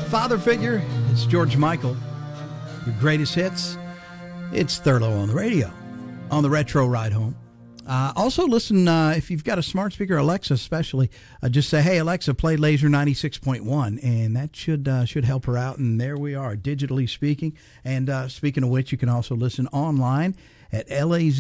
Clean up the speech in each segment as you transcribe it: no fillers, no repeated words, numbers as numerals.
father figure. It's George Michael. Your greatest hits. It's Thurlow on the radio, on the Retro Ride Home. Also, listen, if you've got a smart speaker, Alexa especially, just say, hey, Alexa, play Laser 96.1, and that should help her out. And there we are, digitally speaking. And speaking of which, you can also listen online at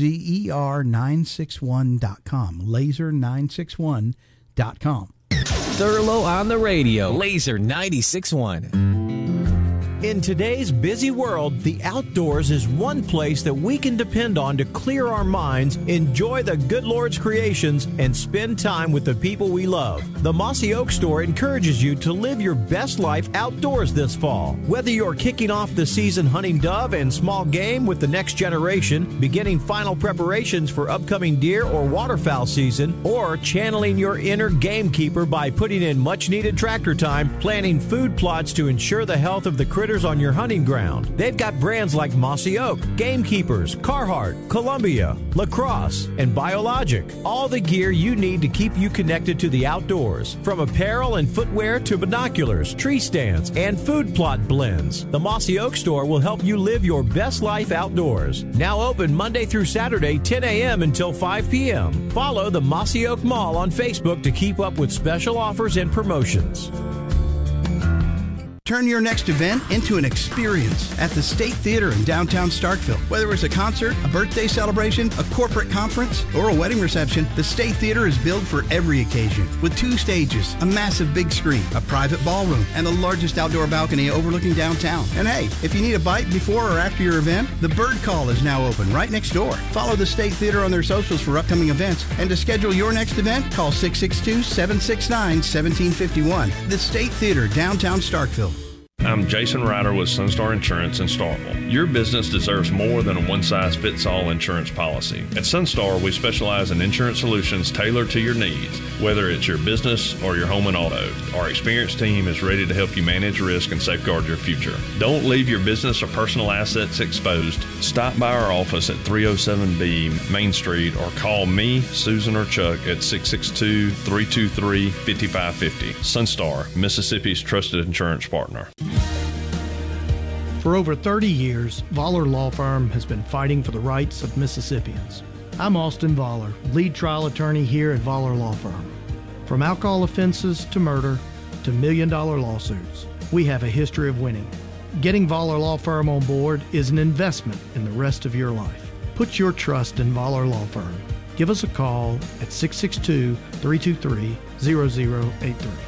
lazer961.com, laser961.com. Thurlow on the radio, Laser 96.1. In today's busy world, the outdoors is one place that we can depend on to clear our minds, enjoy the good Lord's creations, and spend time with the people we love. The Mossy Oak Store encourages you to live your best life outdoors this fall. Whether you're kicking off the season hunting dove and small game with the next generation, beginning final preparations for upcoming deer or waterfowl season, or channeling your inner gamekeeper by putting in much-needed tractor time, planting food plots to ensure the health of the critters on your hunting ground. They've got brands like Mossy Oak, Gamekeepers, Carhartt, Columbia, Lacrosse, and Biologic. All the gear you need to keep you connected to the outdoors. From apparel and footwear to binoculars, tree stands, and food plot blends. The Mossy Oak Store will help you live your best life outdoors. Now open Monday through Saturday, 10 a.m. until 5 p.m. Follow the Mossy Oak Mall on Facebook to keep up with special offers and promotions. Turn your next event into an experience at the State Theater in downtown Starkville. Whether it's a concert, a birthday celebration, a corporate conference, or a wedding reception, the State Theater is built for every occasion. With 2 stages, a massive big screen, a private ballroom, and the largest outdoor balcony overlooking downtown. And hey, if you need a bite before or after your event, the Bird Call is now open right next door. Follow the State Theater on their socials for upcoming events. And to schedule your next event, call 662-769-1751. The State Theater, downtown Starkville. I'm Jason Ryder with Sunstar Insurance in Starkville. Your business deserves more than a one-size-fits-all insurance policy. At Sunstar, we specialize in insurance solutions tailored to your needs, whether it's your business or your home and auto. Our experienced team is ready to help you manage risk and safeguard your future. Don't leave your business or personal assets exposed. Stop by our office at 307B Main Street or call me, Susan, or Chuck at 662-323-5550. Sunstar, Mississippi's trusted insurance partner. For over 30 years, Voller Law Firm has been fighting for the rights of Mississippians. I'm Austin Voller, lead trial attorney here at Voller Law Firm. From alcohol offenses to murder to million-dollar lawsuits, we have a history of winning. Getting Voller Law Firm on board is an investment in the rest of your life. Put your trust in Voller Law Firm. Give us a call at 662-323-0083.